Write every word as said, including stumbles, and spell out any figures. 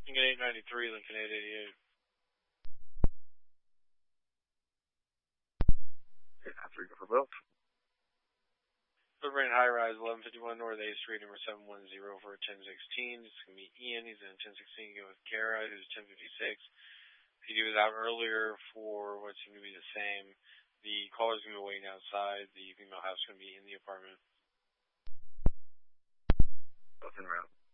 Lincoln eight ninety-three, Lincoln eight eighty-eight. After for both. Silver High Rise, eleven fifty-one North eighth Street, number seven one zero for ten sixteen. It's going to be Ian. He's in ten sixteen. You go with Kara, who's ten fifty-six. He was out earlier for what seemed to be the same. The caller's going to be waiting outside. The female house is going to be in the apartment. Both en route.